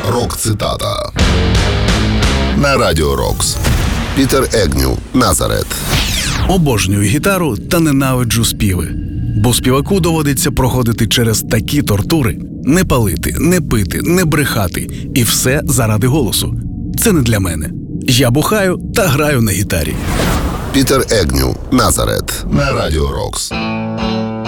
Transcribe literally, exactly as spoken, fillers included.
Рок-цитата на Радіо Рокс. Пітер Егню, Назарет. Обожнюю гітару та ненавиджу співи. Бо співаку доводиться проходити через такі тортури. Не палити, не пити, не брехати. І все заради голосу. Це не для мене. Я бухаю та граю на гітарі. Пітер Егню, Назарет на Радіо Рокс.